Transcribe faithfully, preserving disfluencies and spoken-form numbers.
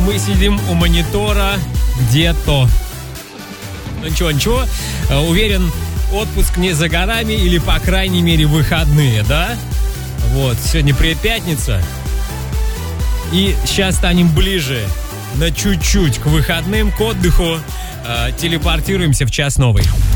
мы сидим у монитора где-то. Ну ничего, ничего. Уверен, отпуск не за горами или, по крайней мере, выходные, да? Вот, сегодня пятница. И сейчас станем ближе на чуть-чуть к выходным, к отдыху. Телепортируемся в час новый.